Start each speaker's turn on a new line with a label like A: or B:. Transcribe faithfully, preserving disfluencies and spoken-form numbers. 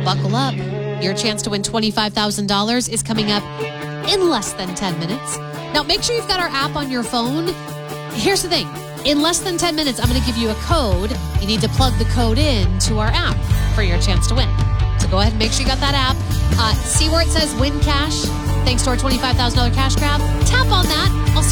A: buckle up. Your chance to win twenty-five thousand dollars is coming up in less than ten minutes. Now, make sure you've got our app on your phone. Here's the thing. In less than ten minutes, I'm going to give you a code. You need to plug the code in to our app for your chance to win. So go ahead and make sure you got that app. Uh, see where it says win cash? Thanks to our twenty-five thousand dollars cash grab. Tap on that. I'll see